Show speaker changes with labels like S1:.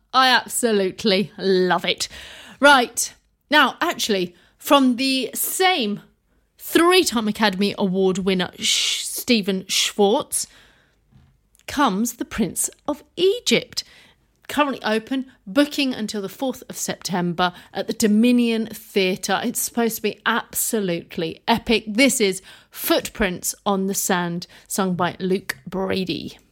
S1: I absolutely love it. Right. Now, actually, from the same 3-time Academy Award winner Stephen Schwartz comes The Prince of Egypt. Currently open, booking until the 4th of September at the Dominion Theatre. It's supposed to be absolutely epic. This is Footprints on the Sand, sung by Luke Brady.